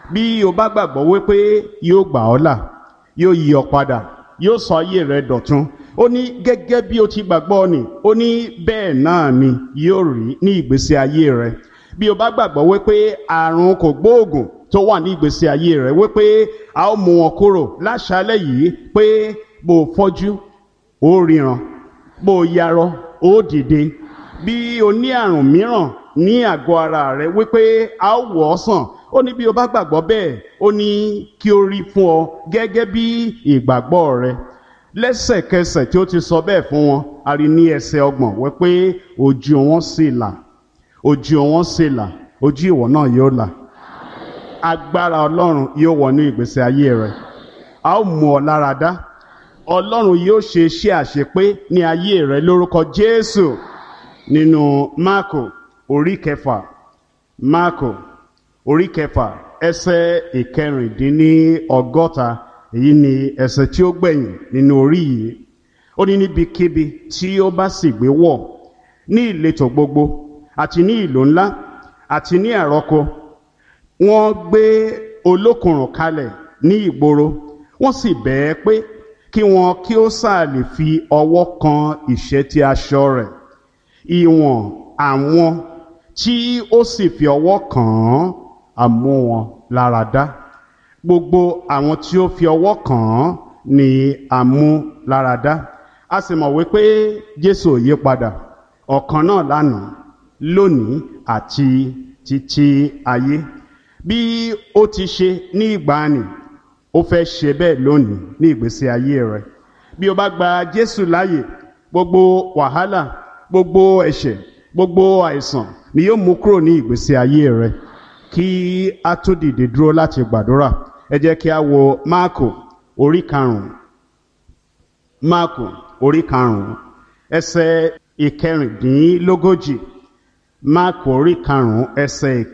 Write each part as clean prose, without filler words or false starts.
bí o bá gbàgbọ́ wípé yóò gbà ọ́ là, yóò yí ọ padà, yóò sọ ayé rẹ dọ̀tun, ó ní gẹ́gẹ́ bí o ti gbàgbọ́ ni, ó ní bẹ́ẹ̀ náà ni yóò rí ní ìgbésí ayé rẹ. Bí o bá gbàgbọ́ wípé àrùn kògbóògùn tó wà ní ìgbésí ayé rẹ wípé a ó mú wọn kúrò láṣálẹ́ yìí, pé bó fọ́jú ó ríran, bó yarọ ó dìde. Bí o ní àrùn mìíràn ní àgọ́ ara rẹ wípé a ó wò ọ́ sàn, ó ní bí o bá gbàgbọ́ bẹ́ẹ̀, ó ní kí ó rí fún ọ gẹ́gẹ́ bí ìgbàgbọ́ rẹ. Lẹ́sẹ̀kẹsẹ̀ tí ó ti sọ bẹ́ẹ̀ fún wọn, a rí ní ẹsẹ̀ 30 wípé ojú wọn sì là, ojú wọn sì là, ojú ìwọ náà yóò là. Agbára Ọlọ́run yóò wọnú ìgbésí ayé rẹ, a ó mú ọ lára dá. Ọlọ́run yóò ṣe iṣẹ́ àṣepé ní ayé rẹ lórúkọ Jésù. Nínú Máàkù orí 6, Máàkù orí 6 ẹsẹ̀ 61, èyí ni ẹsẹ̀ tí ó gbẹ̀yìn nínú orí yìí. Ó ní níbikíbi tí ó bá sì gbé wọ̀, ní ìletò gbogbo àti ní ìlú ńlá àti ní àrọ́kọ, wọ́n gbé olókùnrùn kalẹ̀ ní ìgboro, wọ́n sì bẹ̀ ẹ́ pé kí ó sáà lè fi ọwọ́ kan ìṣẹ́tí aṣọ rẹ̀. Ìwọ̀n àwọn tí ó sì fi ọwọ́ kàn án á mú wọn lára dá. Gbogbo àwọn tí ó fi ọwọ́ kàn án ni á mú lára dá. A sì mọ̀ wípé Jésù ò yí padà, ọ̀kan náà lánàá, lónìí àti títí ayé. Bí ó ti ṣe ní ìgbàanì, ó fẹ́ ṣe bẹ́ẹ̀ lónìí ní ìgbésí ayé rẹ. Bí o bá gba Jésù láàyè, gbogbo wàhálà, gbogbo ẹ̀ṣẹ̀, gbogbo àìsàn ni yóò mú kúrò ní ìgbésí ayé rẹ. Kí a tó dìde dúró láti gbàdúrà, ẹ jẹ́ kí a wo Máàkù orí 5, Máàkù orí 5 ẹsẹ̀ 41. Máàkù orí 5 ẹsẹ̀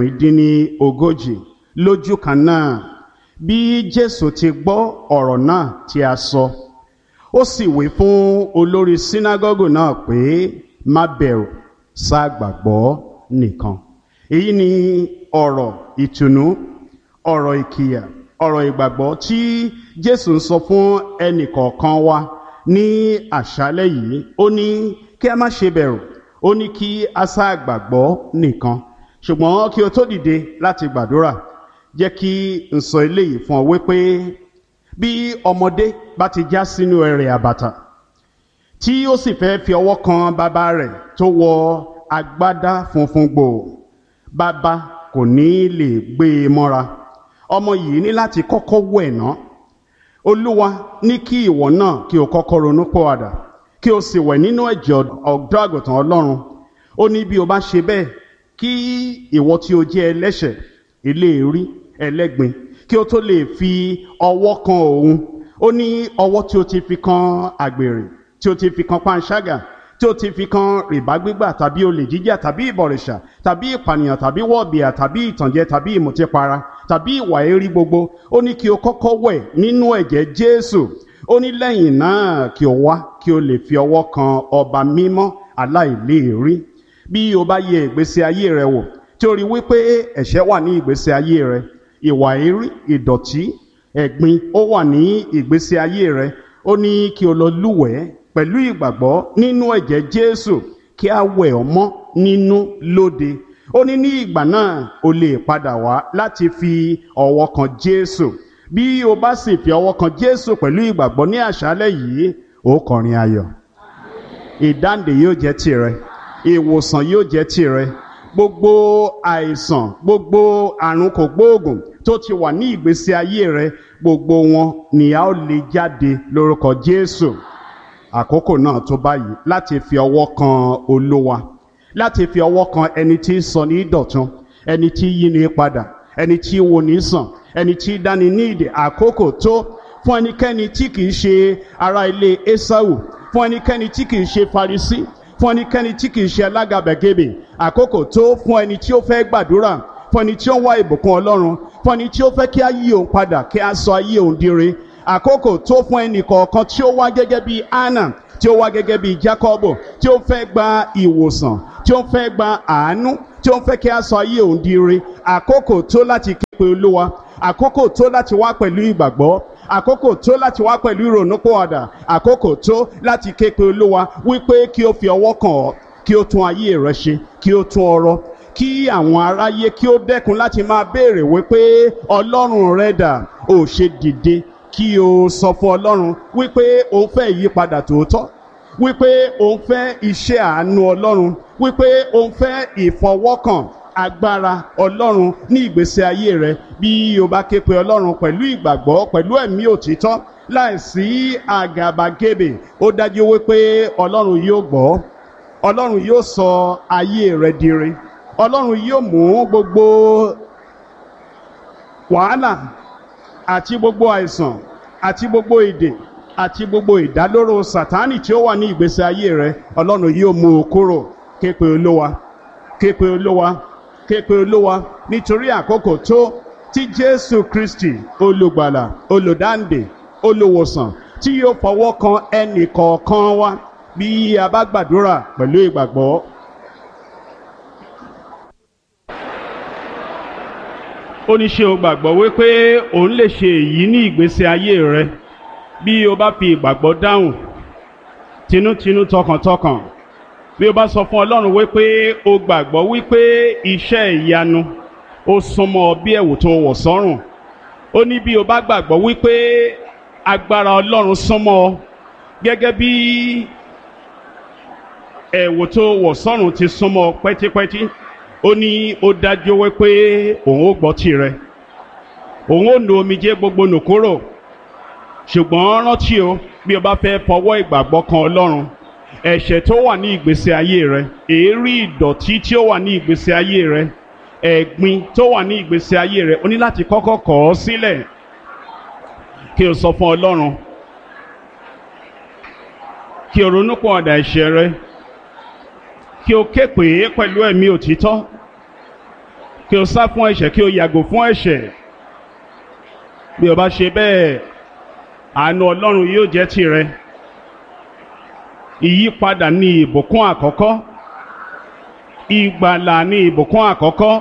41. Lójú kan náà, bí Jésù ti gbọ́ ọ̀rọ̀ náà tí a sọ, ó sì wí fún olórí sínágọ́gù náà pé má bẹ̀rù, sá gbàgbọ́ nìkan. Èyí ni ọ̀rọ̀ ìtùnú, ọ̀rọ̀ ìkìyà, ọ̀rọ̀ ìgbàgbọ́ tí Jésù ń sọ fún ẹnìkọ̀ọ̀kan wa ní àṣálẹ́ yìí. Ó ní kí a má ṣe bẹ̀rù, ó ní kí a sá gbàgbọ́ nìkan. Ṣùgbọ́n kí o tó dìde láti gbàdúrà, jẹ́ kí n sọ eléyìí fún ọ wípé bí ọmọdé bá ti já sínú ẹrẹ̀ àbàtà tí ó sì fẹ́ fi ọwọ́ kan bàbá rẹ̀ tó wọ agbádá funfun gbòò, bàbá kò ní lè gbé e mọ́ra. Ọmọ yìí ní láti kọ́kọ́ wẹ̀ ná. Olúwa ní kí ìwọ náà kí o kọ́kọ́ ronú pìwàdà, kí o sì wẹ̀ nínú ẹ̀jẹ̀ ọ̀dọ́ àgùntàn Ọlọ́run. Ó ní bí o bá ṣe bẹ́ẹ̀, kí ìwọ tí o jẹ́ ẹlẹ́ṣẹ̀, eléèrí, ẹlẹ́gbin, kí o tó lè fi ọwọ́ kan òun. Ó ní ọwọ́ tí o ti fi kan àgbèrè, tí o ti fi kan panṣágà, tí o ti fi kan rìbá gbígbà tàbí olè jíjà tàbí ìbọ̀rìṣà tàbí ìpànìyàn tàbí wọ̀bìà tàbí ìtànjẹ tàbí ìmùtípara tàbí ìwà èérí gbogbo. Ó ní kí o kọ́kọ́ wẹ̀ nínú ẹ̀jẹ̀ Jésù. Ó ní lẹ́yìn náà kí o wá kí o lè fi ọwọ́ kan ọba mímọ́ aláìléèrí. Bí o bá yẹ ìgbésí ayé rẹ wò, tí o rí wípé ẹ̀ṣẹ̀ wà ní ìgbésí ayé rẹ, ìwà èérí, ìdọ̀tí, ẹ̀gbin ó wà ní ìgbésí ayé rẹ, ó ní kí o lọ lúwẹ̀ẹ́ pẹ̀lú ìgbàgbọ́ nínú ẹ̀jẹ̀ Jésù, kí a wẹ̀ ọ́ mọ́ nínú lóde. Ó ní ní ìgbà náà o lè padà wá láti fi ọwọ́ kan Jésù. Bí o bá sì fi ọwọ́ kan Jésù pẹ̀lú ìgbàgbọ́ ní àṣálẹ́ yìí, ó kọrin ayọ̀. Ìdáǹdè yóò jẹ́ tìrẹ, ìwòsàn yóò jẹ́ tìrẹ. Gbogbo àìsàn, gbogbo àrùn kògbóògùn tó ti wà ní ìgbésí ayé rẹ, gbogbo wọn ni a ó lè jáde lórúkọ Jésù. Àkókò náà tó báyìí láti fi ọwọ́ kan Olúwa, láti fi ọwọ́ kan ẹni tí sọ ní dọ̀tun, ẹni tí yí ni padà, ẹni tí wò ní sàn, ẹni tí dáni ní ìdè. Àkókò tó fún ẹnikẹ́ni tí kìí ṣe ará ilé Ésáù, fún ẹnikẹ́ni tí kìí ṣe Farisí, fún ẹnikẹ́ni tí kìí ṣe alágàbàgebè. Àkókò tó fún ẹni tí ó fẹ́ gbàdúrà, fún ẹni tí ó ń wá ìbùkún Ọlọ́run, fún ẹni tí ó fẹ́ kí a yí òun padà, kí a sọ ayé òun dire. Àkókò tó fún ẹnì kọ̀ọ̀kan tí ó wá gẹ́gẹ́ bí Áánà tí ó wá gẹ́gẹ́ bí Jákọ́bù, tí ó fẹ́ gba ìwòsàn, tí ó fẹ́ gba àánú, tí ó fẹ́ kí a sọ ayé òun di ire. Àkókò tó láti ké pe Olúwa, àkókò tó láti wá pẹ̀lú ìgbàgbọ́, àkókò tó láti wá pẹ̀lú ìrònúpìwàdà, àkókò tó láti ké pe Olúwa wípé kí ó fi ọwọ́ kàn ọ́, kí ó tún ayé rẹ ṣe, kí ó tún ọrọ̀, kí àwọn aráyé kí ó dẹ́kun láti máa béèrè wípé Ọlọ́run rẹ dà. Ó ṣe dìde kí o sọ fún Ọlọ́run wípé òun fẹ́ ìyípadà tòótọ́, wípé òun fẹ́ iṣẹ́ àánú Ọlọ́run, wípé òun fẹ́ ìfọwọ́kàn agbára Ọlọ́run ní ìgbésí ayé rẹ. Bí o bá ké pe Ọlọ́run pẹ̀lú ìgbàgbọ́, pẹ̀lú ẹ̀mí òtítọ́, láìsí àgàbàgebè, ó dájú wípé Ọlọ́run yóò gbọ́, Ọlọ́run yóò sọ ayé rẹ di ire, Ọlọ́run yóò mú gbogbo wàhálà àti gbogbo àìsàn àti gbogbo èdè àti gbogbo ìdálóró Sátánì tí ó wà ní ìgbésí ayé rẹ, Ọlọ́run yóò mú o kúrò. Ké pe Olúwa, ké pe Olúwa, ké pe Olúwa, nítorí àkókò tó tí Jésù Kristi olùgbàlà, olùdáǹdè, olùwòsàn tí yóò fọwọ́ kan ẹnì kọ̀ọ̀kan wa bí a bá gbàdúrà pẹ̀lú ìgbàgbọ́. Ó ní ṣé o gbàgbọ́ wípé òun lè ṣe èyí ní ìgbésí ayé rẹ? Bí o bá fi ìgbàgbọ́ dáhùn tinútinú tọkàntọkàn, bí o bá sọ fún Ọlọ́run wípé o gbàgbọ́ wípé iṣẹ́ ìyanu ó súnmọ́ bí ẹ̀wù tó wọ̀ sọ́rùn. Ó ní bí o bá gbàgbọ́ wípé agbára Ọlọ́run súnmọ́ gẹ́gẹ́ bí ẹ̀wù tó wọ̀ sọ́rùn ti súnmọ́ pẹ́típẹ́tí. Ó ní ó dájú wípé òun ó gbọ́ tirẹ̀, òun ó nu omijé gbogbo nù kúrò. Ṣùgbọ́n rántí o, bí o bá fẹ́ fọwọ́ ìgbàgbọ́ kan Ọlọ́run, ẹ̀ṣẹ̀ tó wà ní ìgbésí ayé rẹ, èérí ìdọ̀tí tí ó wà ní ìgbésí ayé rẹ, ẹ̀gbin tó wà ní ìgbésí ayé rẹ, o ní láti kọ́kọ́ kọ̀ ọ́ sílẹ̀ kí o sọ fún Ọlọ́run, kí o ronúpìwàdà ẹ̀ṣẹ̀ rẹ, kí o ké pè é pẹ̀lú ẹ̀mí òtítọ́, kí o sá fún ẹ̀ṣẹ̀, kí o yàgò fún ẹ̀ṣẹ̀. Bí o bá ṣe bẹ́ẹ̀, àánú Ọlọ́run yóò jẹ́ tìrẹ. Ìyípadà ni ìbùkún àkọ́kọ́, ìgbàlà ni ìbùkún àkọ́kọ́.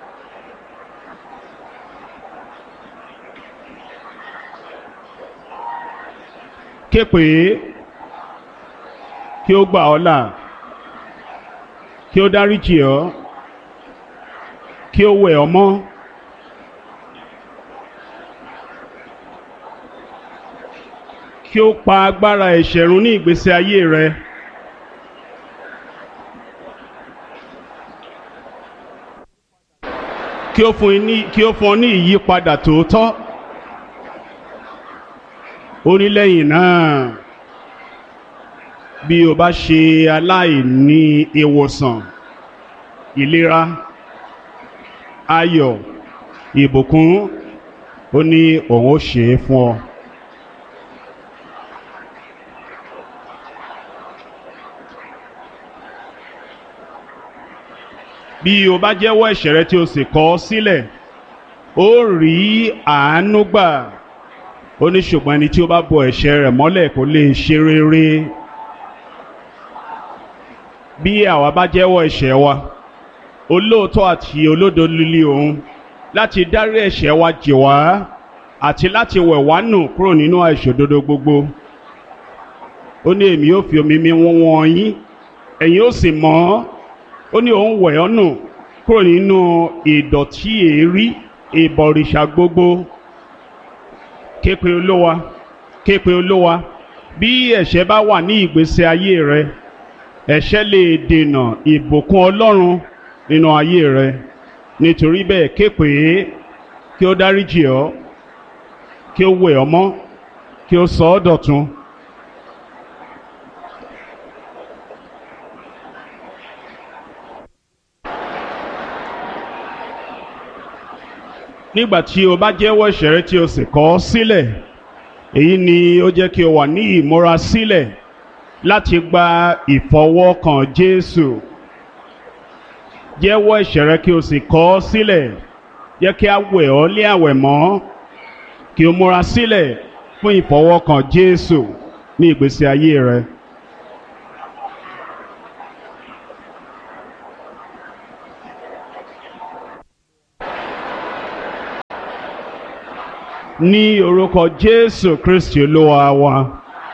Ké pè é kí ó gbà ọ́ là, kí ó dáríjì ọ́, kí ó wẹ̀ ọ́ mọ́. Kí ó pa agbára ẹ̀ṣẹ̀ run ní ìgbésí ayé rẹ. Kí ó fún ọ ní ìyípadà tòótọ́. Ó ní lẹ́yìn náà, bí o bá ṣe aláìní ìwòsàn, ìlera, ayọ̀, ìbùkún, ó ní òun ó ṣe é fún ọ. Bí o bá jẹ́wọ́ ẹ̀ṣẹ̀ rẹ tí o sì kọ̀ ọ́ sílẹ̀, ó rí àánú gbà. Ó ní ṣùgbọ́n ẹni tí ó bá bo ẹ̀ṣẹ̀ rẹ̀ mọ́lẹ̀ kò lè ṣe rere. Bí àwa bá jẹ́wọ́ ẹ̀ṣẹ̀ wa, olóòótọ́ àti olódodo ni òun láti dárí ẹ̀ṣẹ̀ wa jì wá àti láti wẹ̀ wá nù kúrò nínú àìṣòdodo gbogbo. Ó ní èmi ó fi omi mi wọ́n yín, ẹ̀yin ó sì mọ́. Ó ní òun wẹ̀ ọ́ nù kúrò nínú ìdọ̀tí èérí ìbọ̀rìṣà gbogbo. Ké pe Olúwa, ké pe Olúwa. Bí ẹ̀ṣẹ̀ bá wà ní ìgbésí ayé rẹ, ẹ̀ṣẹ̀ lè dènà ìbùkún Ọlọ́run nínú ayé rẹ. Nítorí bẹ́ẹ̀, ké pè é kí ó dáríjì ọ́, kí ó wẹ̀ ọ́ mọ́, kí ó sọ ọ́ dọ̀tun. Nígbà tí o bá jẹ́wọ́ ẹ̀ṣẹ̀ rẹ tí o sì kọ̀ ọ́ sílẹ̀, èyí ni ó jẹ́ kí o wà ní ìmúra sílẹ̀ láti gba ìfọwọ́kàn Jésù. Jẹ́wọ́ ẹ̀ṣẹ̀ rẹ kí o sì kọ̀ ọ́ sílẹ̀, jẹ́ kí a wẹ̀ ọ́ ní àwẹ̀mọ́, kí o múra sílẹ̀ fún ìfọwọ́kàn Jésù ní ìgbésí ayé rẹ. ní orúkọ Jésù Kristi Olúwa wa.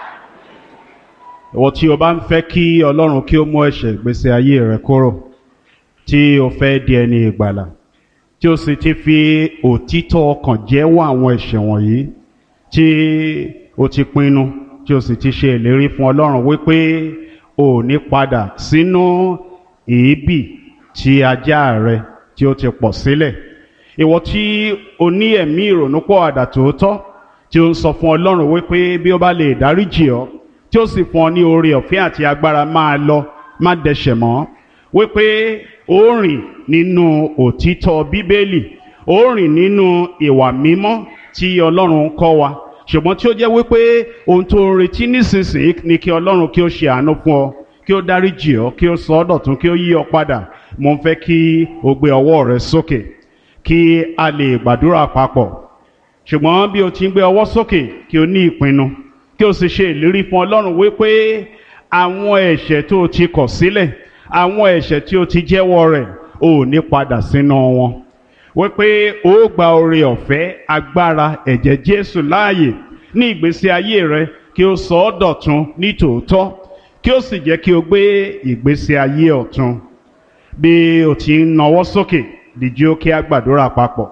Ìwọ tí o bá ń fẹ́ kí Ọlọ́run kí ó mú ẹ̀ṣẹ̀ ìgbésí ayé rẹ kúrò, tí o fẹ́ di ẹni ìgbàlà, tí o sì ti fi òtítọ́ ọkàn jẹ́wọ́ àwọn ẹ̀ṣẹ̀ wọ̀nyí, tí o ti pinnu, tí o sì ti ṣe ìlérí fún Ọlọ́run wípé o ò ní padà sínú èébì tí ajá rẹ tí ó ti pọ̀ sílẹ̀. Ìwọ tí o ní ẹ̀mí ìrònúpìwàdà tòótọ́, tí o ń sọ fún Ọlọ́run wípé bí ó bá lè dáríjì ọ́, tí ó sì fún ọ ní oore ọ̀fẹ́ àti agbára máa lọ, má dẹ̀ṣẹ̀ mọ́, wípé ó rìn nínú òtítọ́ Bíbélì, ó rìn nínú ìwà mímọ́ tí Ọlọ́run ń kọ́ wa, ṣùgbọ́n tí ó jẹ́ wípé ohun tó ń retí nísinsìnyí ni kí Ọlọ́run kí ó ṣe àánú fún ọ, kí ó dáríjì ọ́, kí ó sọ ọ́ dọ̀tun, kí ó yí ọ padà. Mo ń fẹ́ kí o gbé ọwọ́ rẹ sókè kí a lè gbàdúrà papọ̀. Ṣùgbọ́n bí o ti ń gbé ọwọ́ sókè, kí o ní ìpinnu, kí o sì ṣe ìlérí fún Ọlọ́run wípé àwọn ẹ̀ṣẹ̀ tó o ti kọ̀ sílẹ̀, àwọn ẹ̀ṣẹ̀ tí o ti jẹ́wọ́ rẹ̀, o ò ní padà sínú wọn. Wípé o gba oore ọ̀fẹ́, agbára ẹ̀jẹ̀ Jésù láàyè ní ìgbésí ayé rẹ, kí o sọ ọ́ dọ̀tun ní tòótọ́, kí o sì jẹ́ kí o gbé ìgbésí ayé ọ̀tun. Bí o ti ń nawọ́ sókè, dìde ó kí a gbàdúrà papọ̀.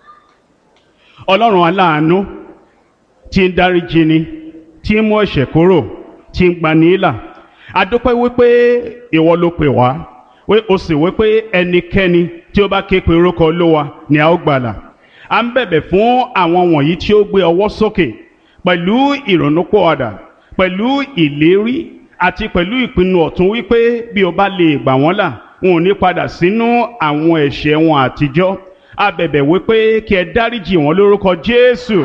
Ọlọ́run aláàánú tí ń dáríjì ni, tí ń mú ẹ̀ṣẹ̀ kúrò, tí ń gbani là, a dúpẹ́ wípé ìwọ ló pè wá, o sì wípé ẹnikẹ́ni tí ó bá ké pe orúkọ Olúwa ni a ó gbàlà. A ń bẹ̀bẹ̀ fún àwọn wọ̀nyí tí ó gbé ọwọ́ sókè pẹ̀lú ìrònúpìwàdà, pẹ̀lú ìlérí àti pẹ̀lú ìpinnu ọ̀tun wípé bí o bá lè gbà wọ́n là, wọn ò ní padà sínú àwọn ẹ̀ṣẹ̀ wọn àtijọ́. A bẹ̀bẹ̀ wípé kí ẹ dáríjì wọn lórúkọ Jésù.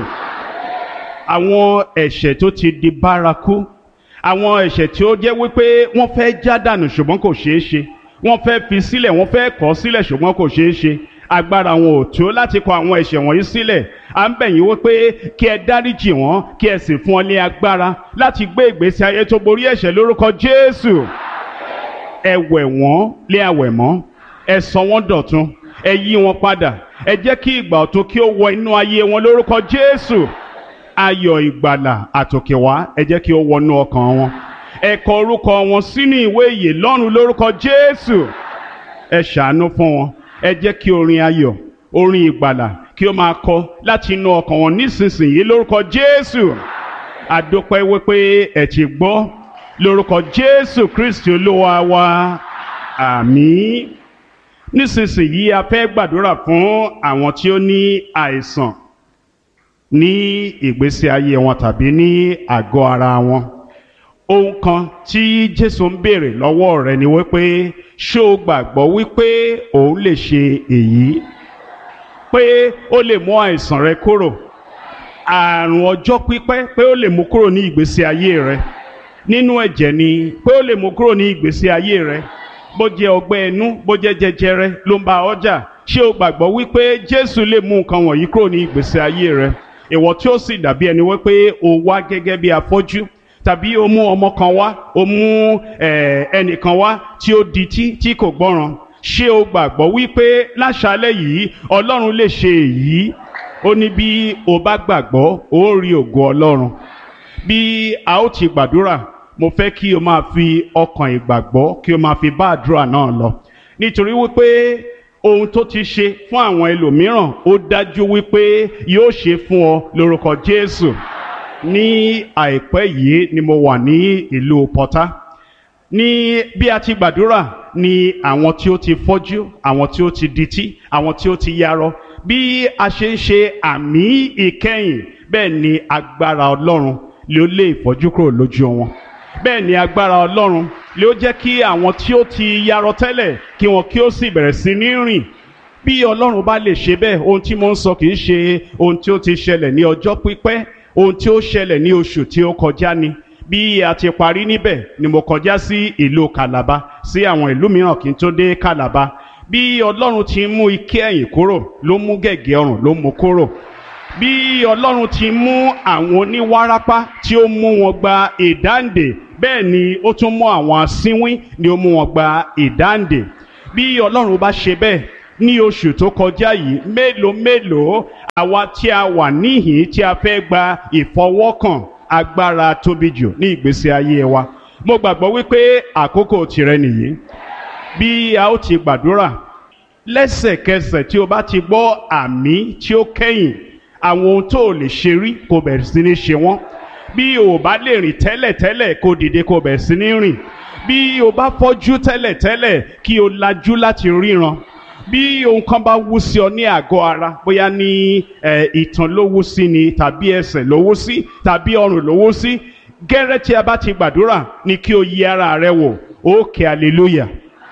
Àwọn ẹ̀ṣẹ̀ tó ti di bárakú, àwọn ẹ̀ṣẹ̀ tí ó jẹ́ wípé wọ́n fẹ́ já dànù ṣùgbọ́n kò ṣeé ṣe, wọ́n fẹ́ fi sílẹ̀, wọ́n fẹ́ kọ̀ sílẹ̀ ṣùgbọ́n kò ṣeé ṣe, agbára wọn ò tó láti kọ̀ àwọn ẹ̀ṣẹ̀ wọ̀nyí sílẹ̀. À ń bẹ̀ yín wípé kí ẹ dáríjì wọn, kí ẹ sì fún wọn ní agbára láti gbé ìgbésí ayé tó borí ẹ̀ṣẹ̀ lórúkọ Jésù. Ẹ wẹ̀ wọ́n lé àwẹ̀mọ́, ẹ sọ wọ́n dọ̀tun, ẹ yí wọn padà, ẹ jẹ́ kí ìgbà ọ̀tun kí ó wọ inú ayé wọn lórúkọ Jésù. Ayọ̀ ìgbàlà àtòkèwá ẹ jẹ́ kí ó wọnú ọkàn wọn, ẹ kọ orúkọ wọn sínú ìwé ìyè lọ́run lórúkọ Jésù. Ẹ ṣàánú fún wọn, ẹ jẹ́ kí orin ayọ̀, orin ìgbàlà kí ó máa kọ láti inú ọkàn wọn nísinsìnyí lórúkọ Jésù. A dúpẹ́ wípé ẹ ti gbọ́, lórúkọ Jésù Kristi Olúwa wa, àmín. Nísinsìnyí a fẹ́ gbàdúrà fún àwọn tí ó ní àìsàn ní ìgbésí ayé wọn tàbí ní àgọ́ ara wọn. Ohun kan tí Jésù ń béèrè lọ́wọ́ rẹ ni wípé ṣé o gbàgbọ́ wípé òun lè ṣe èyí, pé ó lè mú àìsàn rẹ kúrò, àrùn ọjọ́ pípẹ́ pé ó lè mú kúrò ní ìgbésí ayé rẹ, nínú ẹ̀jẹ̀ ni pé ó lè mú kúrò ní ìgbésí ayé rẹ, bó jẹ́ ọgbẹ́ inú, bó jẹ́ jẹjẹrẹ ló ń bá ọ jà, ṣé o gbàgbọ́ wípé Jésù lè mú nǹkan wọ̀nyí kúrò ní ìgbésí ayé rẹ? Ìwọ tí ó sì dàbí ẹni wípé o wá gẹ́gẹ́ bí afọ́jú, tàbí o mú ọmọ kan wá, o mú ẹnìkan wá tí ó dití tí kò gbọ́ràn, ṣé o gbàgbọ́ wípé láṣálẹ́ yìí Ọlọ́run lè ṣe èyí? Ó ní bí o bá gbàgbọ́ ó rí ògo Ọlọ́run. Bí a ó ti gbàdúrà, mo fẹ́ kí o máa fi ọkàn ìgbàgbọ́ kí o máa fi bá àdúrà náà lọ, nítorí wípé ohun tó ti ṣe fún àwọn ẹlòmíràn ó dájú wípé yóò ṣe fún ọ lórúkọ Jésù. Ní àìpẹ́ yìí ni mo wà ní ìlú Pọ́tà. Ní bí a ti gbàdúrà ni àwọn tí ó ti fọ́jú, àwọn tí ó ti dití, àwọn tí ó ti yarọ, bí a ṣe ń ṣe àmì ìkẹyìn, bẹ́ẹ̀ ni agbára Ọlọ́run ló lé ìfọ́jú kúrò lójú wọn. Bẹ́ẹ̀ ni agbára Ọlọ́run ló jẹ́ kí àwọn tí ó ti yarọ tẹ́lẹ̀ kí wọn kí ó sì bẹ̀rẹ̀ sí ní rìn. Bí Ọlọ́run bá lè ṣe bẹ́ẹ̀, ohun tí mo ń sọ kìí ṣe ohun tí ó ti ṣẹlẹ̀ ní ọjọ́ pípẹ́, ohun tí ó ṣẹlẹ̀ ní oṣù tí ó kọjá ni. Bí a ti parí níbẹ̀ ni mo kọjá sí ìlú Calabar, sí àwọn ìlú mìíràn kí n tó dé Calabar. Bí Ọlọ́run ti mú ike ẹ̀yìn kúrò, ló mú gẹ̀gẹ̀ ọrùn ló mú kúrò. Bí Ọlọ́run ti mú àwọn oníwárápá tí ó mú wọn gba ìdáǹdè, bẹ́ẹ̀ ni ó tún mú àwọn asínwín ni ó mú wọn gba ìdáǹdè. Bí Ọlọ́run bá ṣe bẹ́ẹ̀ ní oṣù tó kọjá yìí, mélòó àwa tí a wà níhìn tí a fẹ́ gba ìfọwọ́kàn agbára tóbi jù ní ìgbésí ayé wa. Mo gbàgbọ́ wípé àkókò tìrẹ nìyí. Bí a ó ti gbàdúrà, lẹ́sẹ̀kẹsẹ̀ tí o bá ti gbọ́ àmì tí ó kẹ́yìn, àwọn ohun tó o lè ṣe rí kó bẹ̀rẹ̀ sí ní ṣe wọ́n. Bí o bá lè rìn tẹ́lẹ̀tẹ́lẹ̀ kó dìde kó bẹ̀rẹ̀ sí ní rìn. Bí o bá fọ́jú tẹ́lẹ̀tẹ́lẹ̀ kí o lajú láti ríran. Bí ohun kan bá wú sí ọ ní àgọ́ ara, bóyá ní ìtàn ló wú sí ni, tàbí ẹsẹ̀ ló wú sí, tàbí ọrùn ló wú sí, gẹ́rẹ́ tí a bá ti gbàdúrà ni kí o yẹ ara rẹ wò. Ó ké hallelujah.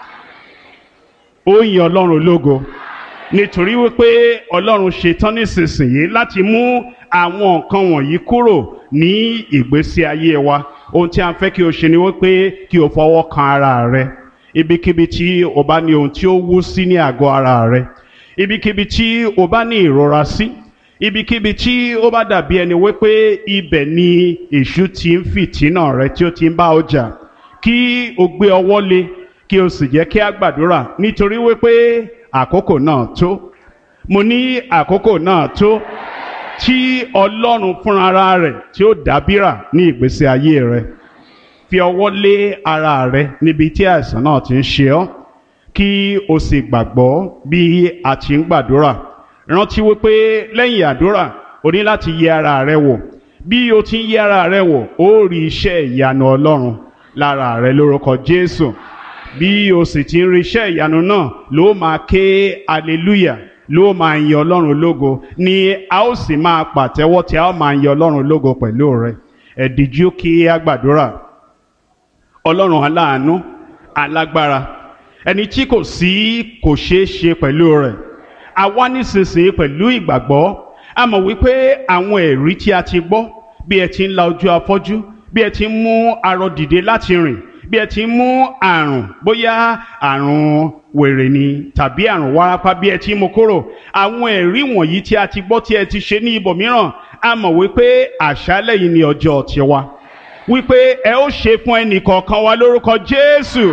Ó yin Ọlọ́run lógo. Nítorí wípé Ọlọ́run ṣetán nísinsìnyí láti mú àwọn nǹkan wọ̀nyí kúrò ní ìgbésí ayé wa. Ohun tí a fẹ́ kí o ṣe ni wípé kí o fọwọ́ kan ara rẹ. Ibikíbi tí o bá ní ohun tí ó wú sí ní àgọ́ ara rẹ, ibikíbi tí o bá ní ìrora sí, ibikíbi tí ó bá dàbí ẹni wípé ibẹ̀ ni èṣù ti ń fìtínà rẹ tí ó ti ń bá ọ jà, kí o gbé ọwọ́ lé kí o sì jẹ́ kí a gbàdúrà, nítorí wípé àkókò náà tó. Mo ní àkókò náà tó tí Ọlọ́run fúnra rẹ̀ tí ó dábìrà ní ìgbésí ayé rẹ. Fi ọwọ́ lé ara rẹ níbi tí àìsàn náà ti ń ṣe ọ́, kí o sì gbàgbọ́ bí a ti ń gbàdúrà. Rántí wípé lẹ́yìn àdúrà o ní láti yẹ ara rẹ wò. Bí o ti ń yẹ ara rẹ wò, ó rí iṣẹ́ ìyanu Ọlọ́run lára rẹ lórúkọ Jésù. Bí o sì ti ń rí iṣẹ́ ìyanu náà, ló máa ké hallelujah, ló máa yin Ọlọ́run lógo, ni a ó sì máa pàtẹ́wọ́ tí a ó máa yin Ọlọ́run lógo pẹ̀lú rẹ. Ẹ díjú kí a gbàdúrà. Ọlọ́run aláàánú, alágbára, ẹni tí kò ṣeé ṣe pẹ̀lú rẹ̀. A wá nísinsìnyí pẹ̀lú ìgbàgbọ́. A mọ̀ wípé àwọn ẹ̀rí tí a ti gbọ́, bí ẹ ti ń la ojú afọ́jú, bí ẹ ti ń mú arọ dìde láti rìn, bí ẹ ti ń mú àrùn, bóyá àrùn wèrè ni tàbí àrùn wárápá, bí ẹ ti ń mú kúrò. Àwọn ẹ̀rí wọ̀nyí tí a ti gbọ́ tí ẹ ti ṣe ní ibòmíràn, a mọ̀ wípé àṣálẹ́ yìí ni ọjọ́ tiwa, wípé ẹ ó ṣe fún ẹnì kọ̀ọ̀kan wa lórúkọ Jésù.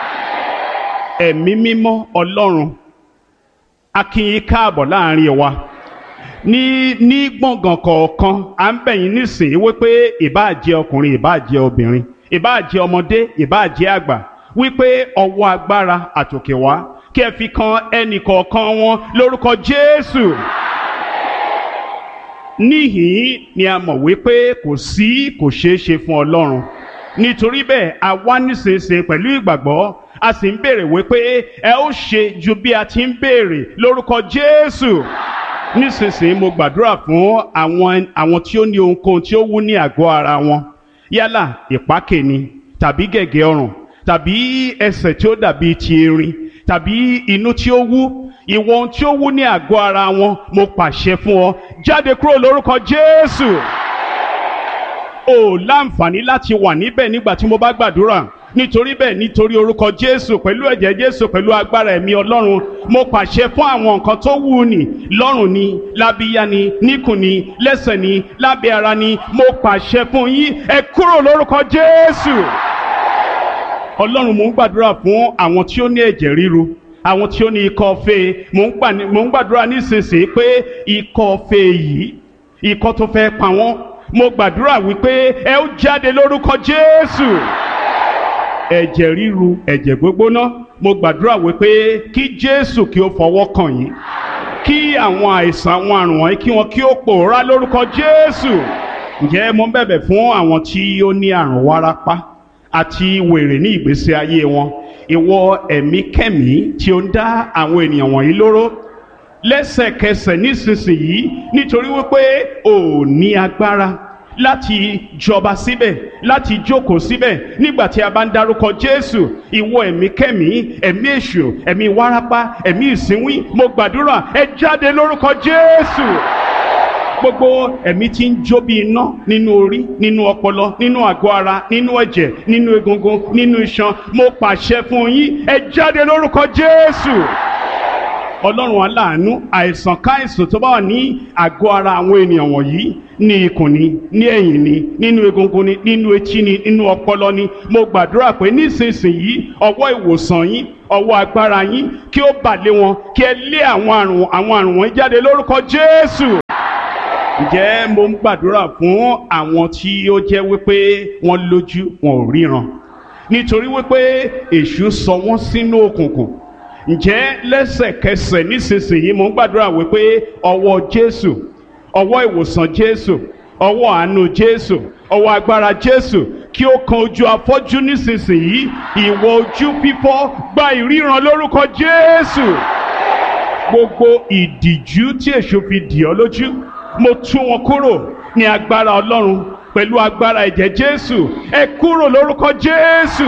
Ẹ̀mí mímọ́ Ọlọ́run, a kí yín káàbọ̀ láàrin wa. Ní gbọ̀ngàn kọ̀ọ̀kan, à ń bẹ̀ yín nísìnyí wípé ìbáà jẹ́ ọkùnrin, ìbáà jẹ́ obìnrin, ìbáà jẹ́ ọmọdé, ìbáà jẹ́ àgbà, wípé ọwọ́ agbára àtòkè wá kí ẹ fi kan ẹnì kọ̀ọ̀kan wọn lórúkọ Jésù. Níhìn ni a mọ̀ wípé kò ṣeé ṣe fún Ọlọ́run. Nítorí bẹ́ẹ̀ a wá nísinsìnyí pẹ̀lú ìgbàgbọ́, a sì ń béèrè wípé ẹ ó ṣe ju bí a ti ń béèrè lórúkọ Jésù. Nísinsìnyí mo gbàdúrà fún àwọn tí ó ní ohunkóhun tí ó wú ní àgọ́ ara wọn, yálà ìpákè ni, tàbí gẹ̀gẹ̀ ọrùn, tàbí ẹsẹ̀ tí ó dàbí ti erin, tàbí inú tí ó wú. Ìwọ ohun tí ó wú ní àgọ́ ara wọn, mo pàṣẹ fún ọ, jáde kúrò lórúkọ Jésù. O láǹfààní láti wà níbẹ̀ nígbà tí mo bá gbàdúrà. Nítorí bẹ́ẹ̀, nítorí orúkọ Jésù, pẹ̀lú ẹ̀jẹ̀ Jésù, pẹ̀lú agbára ẹ̀mí Ọlọ́run, mo pàṣẹ fún àwọn nǹkan tó wú ni, lọ́rùn ni, lábíyá ni, níkùn ni, lẹ́sẹ̀ ni, lábẹ́ ara ni, mo pàṣẹ fún yín, ẹ kúrò lórúkọ Jésù. Ọlọ́run, mo ń gbàdúrà fún àwọn tí ó ní ẹ̀jẹ̀ ríru, àwọn tí ó ní ikọ́ fée. Mo ń gbàdúrà nísinsìnyí pé ikọ́ fée yìí, ikọ́ tó fẹ́ pa wọ́n, mo gbàdúrà wípé ẹ ó jáde lórúkọ Jésù. Ẹ̀jẹ̀ ríru, ẹ̀jẹ̀ gbógbóná, mo gbàdúrà wípé kí Jésù kí ó fọwọ́ kàn yín, kí àwọn àìsàn, àwọn àrùn wọ̀nyí kí wọn kí ó pòórá lórúkọ Jésù. Ǹjẹ́ mo ń bẹ̀bẹ̀ fún àwọn tí ó ní àrùn wárápá àti wèrè ní ìgbésí ayé wọn. Ìwọ ẹ̀mí kẹ́mí tí ó ń dá àwọn ènìyàn wọ̀nyí lóró, lẹ́sẹ̀kẹsẹ̀ nísinsìnyí, nítorí wípé ò ní agbára láti jọba síbẹ̀, láti jókòó síbẹ̀ nígbà tí a bá ń dárúkọ Jésù. Ìwọ ẹ̀mí kẹ́mí, ẹ̀mí èṣù, ẹ̀mí wárápá, ẹ̀mí ìsínwín, mo gbàdúrà ẹ jáde lórúkọ Jésù. Gbogbo ẹ̀mí tí ń jó bí iná nínú orí, nínú ọpọlọ, nínú àgọ́ ara, nínú ẹ̀jẹ̀, nínú egungun, nínú iṣan, mo pàṣẹ fún yín, ẹ jáde lórúkọ Jésù. Ọlọ́run aláàánú, àìsàn káìsàn tó bá wà ní àgọ́ ara àwọn ènìyàn wọ̀nyí, ní ikùn ni, ní ẹ̀yìn ni, nínú egungun ni, nínú etí ni, nínú ọpọlọ ni, mo gbàdúrà pé nísinsìnyí ọwọ́ ìwòsàn yín, ọwọ́ agbára yín kí ó bà lé wọn, kí ẹ lé àwọn àrùn wọn jáde lórúkọ Jésù. Ǹjẹ́ mo ń gbàdúrà fún àwọn tí ó jẹ́ wípé wọ́n lójú wọn ò ríran nítorí wípé èṣù sọ wọ́n sínú òkùnkùn. Ǹjẹ́ lẹ́sẹ̀kẹsẹ̀ nísinsìnyí mo ń gbàdúrà wípé ọwọ́ Jésù, ọwọ́ ìwòsàn Jésù, ọwọ́ àánú Jésù, ọwọ́ agbára Jésù kí ó kan ojú afọ́jú nísinsìnyí. Ìwọ ojú fífọ́ gba ìríran lórúkọ Jésù. Gbogbo ìdìjú tí èṣù fi dì ọ́ lójú, mo tú wọn kúrò ní agbára Ọlọ́run pẹ̀lú agbára ẹ̀jẹ̀ Jésù. Ẹ kúrò lórúkọ Jésù.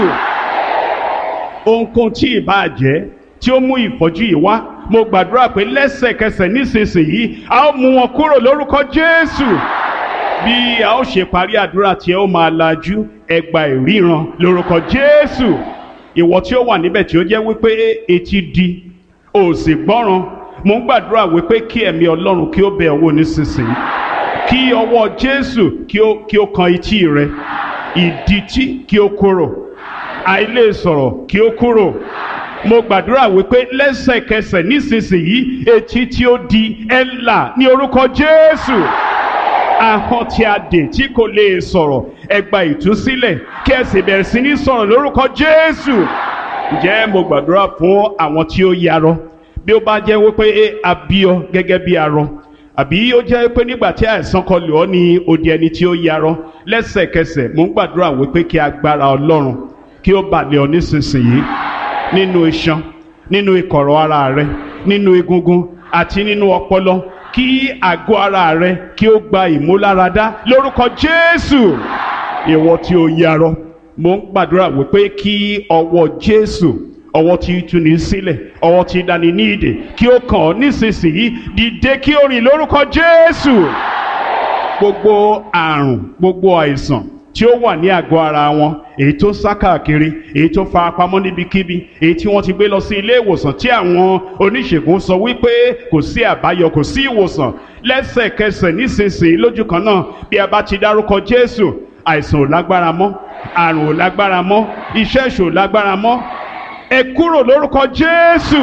Ohunkóhun tí ìbá jẹ́ tí ó mú ìfọ́jú yìí wá, mo gbàdúrà pé lẹ́sẹ̀kẹsẹ̀ nísinsìnyí a ó mú wọn kúrò lórúkọ Jésù. Bí a ó ṣe parí àdúrà tí ẹ ó máa lajú, ẹ gba ìríran lórúkọ Jésù. Ìwọ tí ó wà níbẹ̀ tí ó jẹ́ wípé etí di ò sì gbọ́ràn, mo ń gbàdúrà wípé kí ẹ̀mí Ọlọ́run kí ó bẹ̀ ọ́ wò nísinsìnyí, kí ọwọ́ Jésù kí ó kan etí rẹ, ìdítí kí ó kúrò, àìlè sọ̀rọ̀ kí ó kúrò. Mo gbàdúrà wípé lẹ́sẹ̀kẹsẹ̀ nísinsìnyí etí tí ó di ẹ là ní orúkọ Jésù. Ahọ́n tí a dè tí kò lè sọ̀rọ̀, ẹ gba ìtúsílẹ̀ kí ẹ sì bẹ̀rẹ̀ sí ní sọ̀rọ̀ lórúkọ Jésù. Ǹjẹ́ mo gbàdúrà fún àwọn tí ó yarọ, bí ó bá jẹ́ wípé a bí ọ gẹ́gẹ́ bí arọ, àbí ó jẹ́ pé nígbà tí àìsàn kọlù ọ́ ní ó di ẹni tí ó yarọ, lẹ́sẹ̀kẹsẹ̀ mo ń gbàdúrà wípé kí agbára Ọlọ́run kí ó bà lé ọ nísinsìnyí, nínú iṣan, nínú ìkọ̀rọ̀ ara rẹ, nínú egungun àti nínú ọpọlọ, kí àgọ́ ara rẹ kí ó gba ìmúláradá lórúkọ Jésù. Ìwọ tí ó yarọ, mo ń gbàdúrà wípé kí ọwọ́ Jésù, ọwọ́ tí tú ni sílẹ̀, ọwọ́ tí dání ní ìdè, kí ó kàn ọ́ nísinsìnyí, dìde kí ó rìn lórúkọ Jésù. Gbogbo àrùn, gbogbo àìsàn tí ó wà ní àgọ́ ara wọn, èyí tó sá káàkiri, èyí tó fara pamọ́ níbikíbi, èyí tí wọ́n ti gbé lọ sí ilé ìwòsàn tí àwọn oníṣègùn sọ wípé kò sí àbáyọ, kò sí ìwòsàn, lẹ́sẹ̀kẹsẹ̀ nísinsìnyí lójú kan náà bí a bá ti dárúkọ Jésù, àìsàn ò lágbára mọ́, àrùn ò lágbára mọ́, iṣẹ́ èṣù ò lágbára mọ́. Ẹ kúrò lórúkọ Jésù.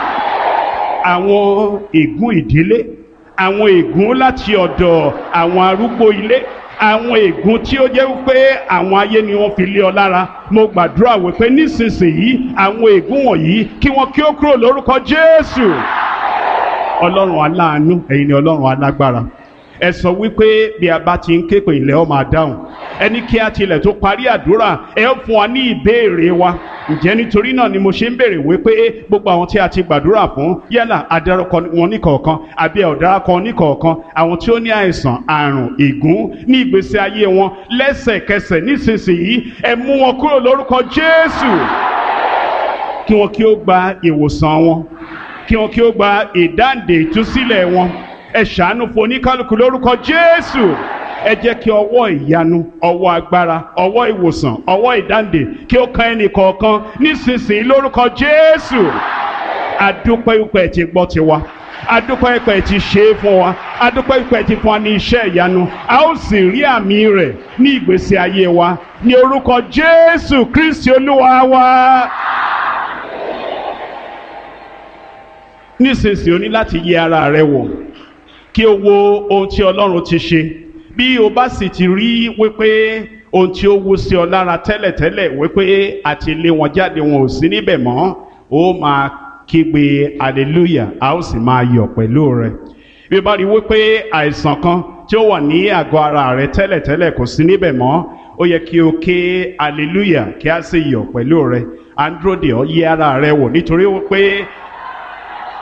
Àwọn ègún ìdílé, àwọn ègún láti ọ̀dọ̀ àwọn arúgbó ilé, àwọn ègún tí ó jẹ́ wípé àwọn ayé ni wọ́n fi lé ọ lára, mo gbàdúrà wípé nísinsìnyí àwọn ègún wọ̀nyí kí wọ́n kí ó kúrò lórúkọ Jésù. Ọlọ́run aláàánú, ẹ̀yin ni Ọlọ́run alágbára. Ẹ sọ wípé bí a bá ti ń ké pè ilẹ̀ ó máa dáhùn. Ẹni kí a tilẹ̀ tó parí àdúrà, ẹ ó fún wa ní ìbéèrè wa. Ǹjẹ́ nítorí náà ni mo ṣe ń béèrè wípé gbogbo àwọn tí a ti gbàdúrà fún, yálà adárúkọ wọn níkọ̀ọ̀kan àbí ọ̀dárúkọ níkọ̀ọ̀kan, àwọn tí ó ní àìsàn, àrùn, ègún ní ìgbésí ayé wọn, lẹ́sẹ̀kẹsẹ̀ nísinsìnyí ẹ mú wọn kúrò lórúkọ Jésù. Kí wọn kí ó gba ìwòsàn wọn, kí wọn kí ó gba ìdáǹdè ìtúsílẹ̀ wọn. Ẹ ṣàánú fún oníkálukú lórúkọ Jésù. Ẹ jẹ́ kí ọwọ́ ìyanu, ọwọ́ agbára, ọwọ́ ìwòsàn, ọwọ́ ìdáǹdè kí ó kan ẹnì kọ̀ọ̀kan nísinsìnyí lórúkọ Jésù. Adúpẹ́ ìpẹ́ ti gbọ́ tiwa, adúpẹ́ ìpẹ́ ti ṣe é fún wa, adúpẹ́ ìpẹ́ ti fún wa ní iṣẹ́ ìyanu, a ó sì rí àmì rẹ̀ ní ìgbésí ayé wa ní orúkọ Jésù Kristi Olúwa wa. Nísinsìnyí o ní láti yẹ ara rẹ wò kí o wo ohun tí Ọlọ́run ti ṣe. Bí o bá sì ti rí wípé ohun tí ó wú sí ọ lára tẹ́lẹ̀tẹ́lẹ̀ wípé àti lé wọn jáde wọn ò sí níbẹ̀ mọ́, ó máa kígbe hallelujah, a ó sì máa yọ̀ pẹ̀lú rẹ. Bí o bá rí wípé àìsàn kan tí ó wà ní àgọ́ ara rẹ tẹ́lẹ̀tẹ́lẹ̀ kò sí níbẹ̀ mọ́, ó yẹ kí o ké hallelujah kí a sì yọ̀ pẹ̀lú rẹ. À ń dúró dè ọ́, yẹ ara rẹ wò nítorí wípé